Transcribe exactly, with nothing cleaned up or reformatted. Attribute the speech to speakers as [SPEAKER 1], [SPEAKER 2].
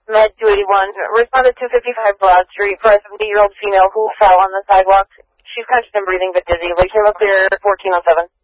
[SPEAKER 1] Med two eighty-one, respond to two fifty-five Broad Street for a seventy-year-old female who fell on the sidewalk. She's conscious and breathing but dizzy. Wake him up clear fourteen oh seven.